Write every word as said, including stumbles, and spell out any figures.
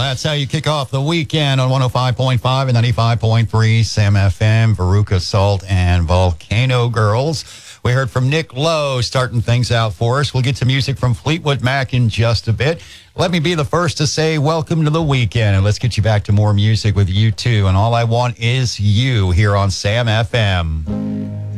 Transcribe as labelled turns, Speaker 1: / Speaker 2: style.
Speaker 1: That's how you kick off the weekend on one oh five point five and ninety-five point three Sam F M, Veruca Salt and Volcano Girls. We heard from Nick Lowe starting things out for us. We'll get to music from Fleetwood Mac in just a bit. Let me be the first to say welcome to the weekend, and let's get you back to more music with U two. And All I Want Is You here on Sam F M.